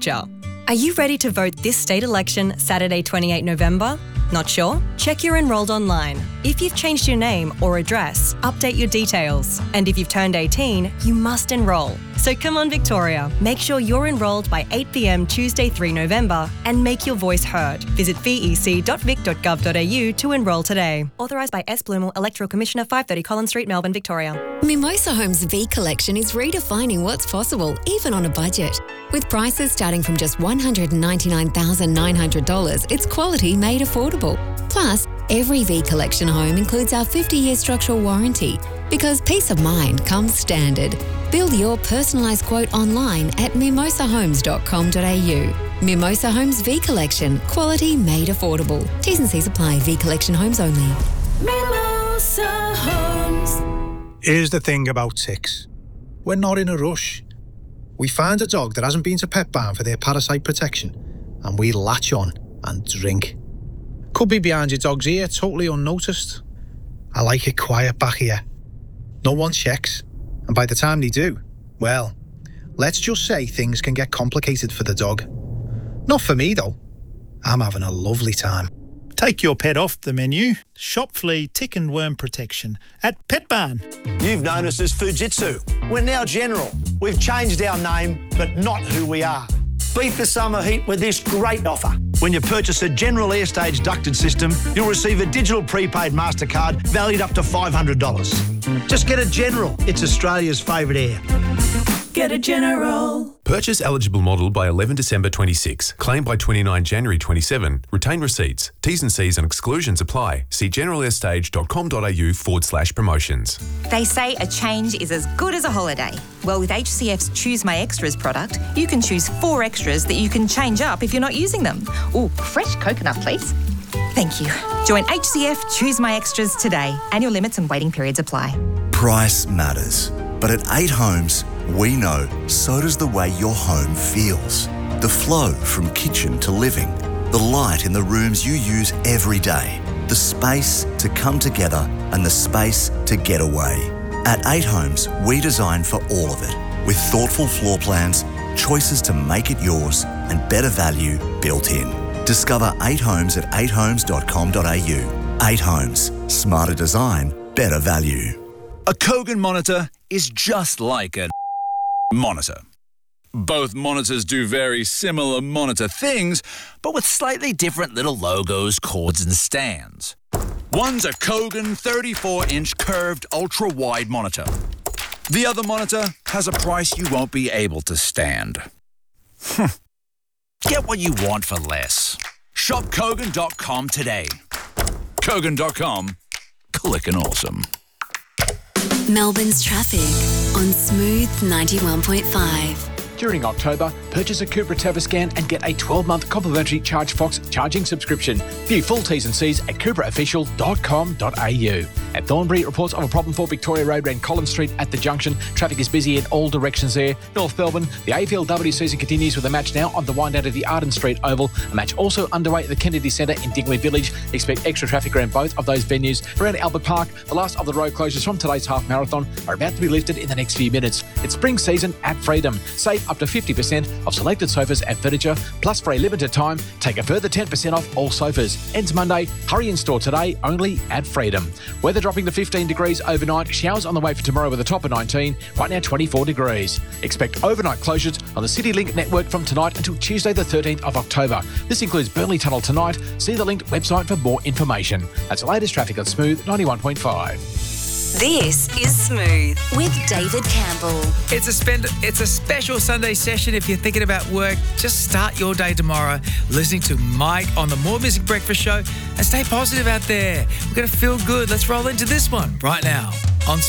future. Are you ready to vote this state election Saturday, 28 November? Not sure? Check you're enrolled online. If you've changed your name or address, update your details. And if you've turned 18, you must enrol. So come on, Victoria. Make sure you're enrolled by 8 p.m. Tuesday, 3 November and make your voice heard. Visit vec.vic.gov.au to enrol today. Authorised by S. Blumel, Electoral Commissioner, 530 Collins Street, Melbourne, Victoria. Mimosa Homes V Collection is redefining what's possible, even on a budget. With prices starting from just $199,900, it's quality made affordable. Plus, every V Collection home includes our 50-year structural warranty, because peace of mind comes standard. Build your personalised quote online at mimosahomes.com.au. Mimosa Homes V Collection, quality made affordable. T's and C's apply. V Collection homes only. Mimosa Homes. Here's the thing about ticks. We're not in a rush. We find a dog that hasn't been to Pet Barn for their parasite protection, and we latch on and drink. Could be behind your dog's ear, totally unnoticed. I like it quiet back here. No one checks, and by the time they do, well, let's just say things can get complicated for the dog. Not for me, though. I'm having a lovely time. Take your pet off the menu. Shop flea, tick and worm protection at Pet Barn. You've known us as Fujitsu. We're now General. We've changed our name, but not who we are. Beat the summer heat with this great offer. When you purchase a General Airstage ducted system, you'll receive a digital prepaid MasterCard valued up to $500. Just get a General. It's Australia's favourite air. Get a General. Purchase eligible model by 11 December 26. Claim by 29 January 27. Retain receipts. T's and C's and exclusions apply. See generalairstage.com.au/promotions. They say a change is as good as a holiday. Well, with HCF's Choose My Extras product, you can choose 4 extras that you can change up if you're not using them. Ooh, fresh coconut, please. Thank you. Join HCF Choose My Extras today. Annual limits and waiting periods apply. Price matters. But at 8 Homes, we know so does the way your home feels. The flow from kitchen to living, the light in the rooms you use every day, the space to come together and the space to get away. At 8 Homes, we design for all of it, with thoughtful floor plans, choices to make it yours, and better value built in. Discover 8 Homes at 8homes.com.au. 8 Homes. Smarter design, better value. A Kogan monitor is just like a monitor. Both monitors do very similar monitor things, but with slightly different little logos, cords, and stands. One's a Kogan 34-inch curved ultra-wide monitor. The other monitor has a price you won't be able to stand. Get what you want for less. Shop Kogan.com today. Kogan.com. Click and awesome. Melbourne's traffic on Smooth 91.5. During October, purchase a Cupra Tavascan and get a 12-month complimentary ChargeFox charging subscription. View full T's and C's at cupraofficial.com.au. At Thornbury, reports of a problem for Victoria Road around Collins Street at the junction. Traffic is busy in all directions there. North Melbourne, the AFLW season continues with a match now on the wind down to the Arden Street Oval. A match also underway at the Kennedy Centre in Dingley Village. Expect extra traffic around both of those venues. Around Albert Park, the last of the road closures from today's half marathon are about to be lifted in the next few minutes. It's spring season at Freedom. Save up to 50% of selected sofas and furniture, plus for a limited time, take a further 10% off all sofas. Ends Monday. Hurry in store today, only at Freedom. Weather dropping to 15 degrees overnight. Showers on the way for tomorrow with a top of 19. Right now 24 degrees. Expect overnight closures on the CityLink network from tonight until Tuesday the 13th of October. This includes Burnley Tunnel tonight. See the linked website for more information. That's the latest traffic on Smooth 91.5. This is Smooth with David Campbell. It's a special Sunday session. If you're thinking about work, just start your day tomorrow listening to Mike on the More Music Breakfast Show and stay positive out there. We're going to feel good. Let's roll into this one right now on